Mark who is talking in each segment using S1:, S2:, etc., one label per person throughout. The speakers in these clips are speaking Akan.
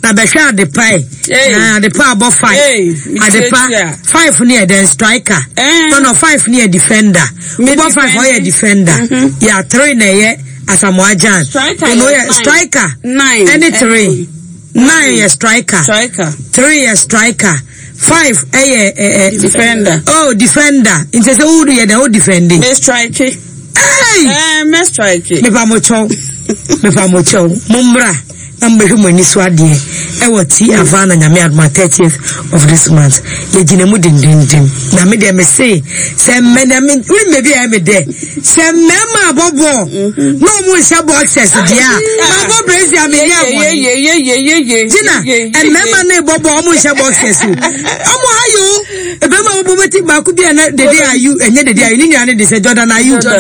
S1: na be hwa de pai de pa above 5 ade pa 5 near then striker no 5 near defender above 5 or defender yeah 3 na ye Asamoah Gyan striker 9 any 3 9 ye striker 3 ye striker 5
S2: defender
S1: defender inte se who ye the defending
S2: me striker me striker
S1: me pa mo chow mumbra number humani swadi ewoti avana nyame adma 30th of this month ye ginemu dindindim na me dey me say me maybe I me there say mema bobo no mo sha boxes dia bobo brace ya me ye Gina and mema na bobo mo sha boxes omo hayo ebe ma bobo beti ba ku bia na de are you enye de are you ni nya de say Jordan are you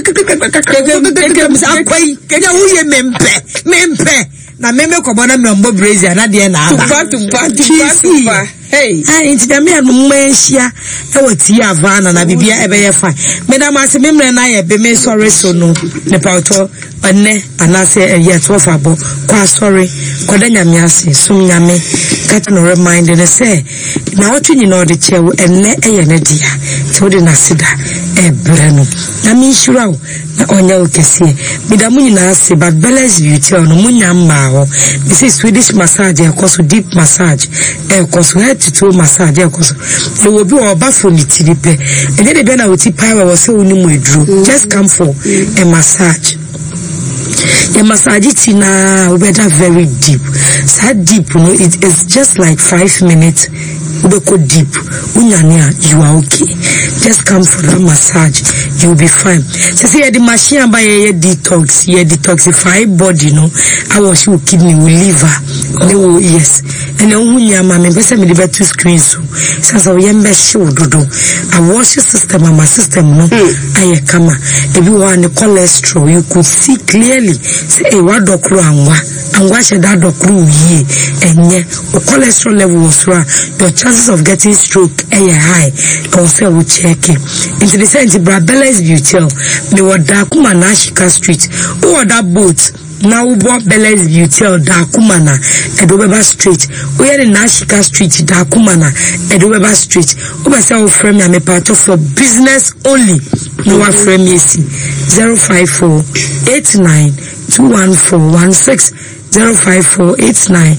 S1: akwai kenya wo ye mempe na meme ko bona me mbo brazier na de na aba tuba hey inti da me anu manhia e wati avana na bibia ebe ye fa me da ma se memre na ye be me sorry so no ne pauto onne anase ye to fa bo kwa sorry ko da nyame ase sum nyame kat no remind ne say na otuni no de chewo enne eye ne dia to de na sida e brano na mi shura na onya okese me da munyi na ase but balance beauty no munya mma ho this is Swedish massage e koso deep massage e koso head to toe massage e koso e wo bi o ba fo ni tiripe e de be na oti power wo se oni mu eduro just come for a massage. The massage tina whether very deep. So deep, you know, it is just like 5 minutes. Ubeko deep. Unyania, you are okay. Just come for that massage. You'll be fine. So see the machine by a detox, detoxify body, no. I wash your kidney, will liver. Oh yes. And then unya mama, me me the two screens so. So we am show dodo. I wash your system and my system no. I come. Everyone the cholesterol you could see clearly. Say what doctor and what should that doctor ye and yeah, cholesterol level was wrong. Your chances of getting stroke high. Also we check it. Into the sense Balance Beauty. Me what Dakuma Nashika Street. Oh that boat. Now what Balance Beauty Dakumana Edobeba Street. We are in Nashika Street Dakumana Edobeba Street. Oba say our frame me part of for business only. No one frame is 054 89 21416 05489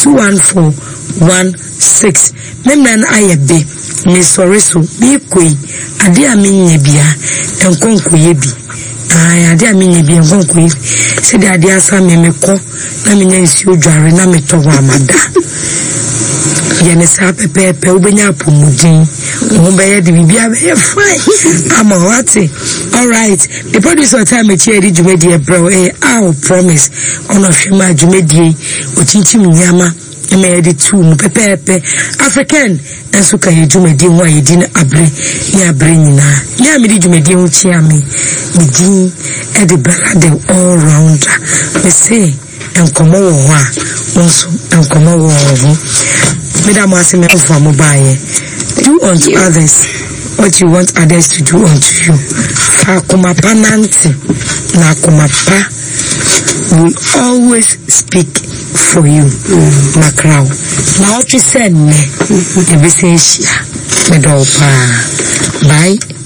S1: 21416. Memran ayebe me sorry so be koi ade aminye bia enkonko yebi ade aminye bia enkonko yebi se de ade asa me ko na me nyansi odware na me to wa amada yene sa pepe obenya apomudin wo be ye de bibia be ye fine ama wati all right the producer time echi di jumedi e bro I promise on of hima jumedi otinchim nyama me di tu pepe African enso ka yedumedi ho ayedin abre ni abre nyina nya me di jumedi ho chia me din e de brother all round me say enkomo wo ho a onso enkomo wo ho me da mo ase me for mobile do unto others what you want others to do unto you akoma pananti na akoma pa will always speak for you Macrao now what you said me every say me do pa bye.